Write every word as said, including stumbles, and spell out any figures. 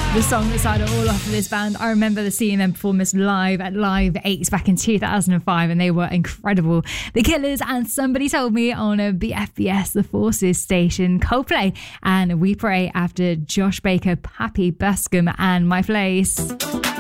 The song that started it all off for this band. I remember seeing them perform this live at Live eight back in two thousand five, and they were incredible. The Killers and Somebody Told Me on a B F B S The Forces station. Coldplay and We Pray after Josh Baker, Pappy Bascom and My Place.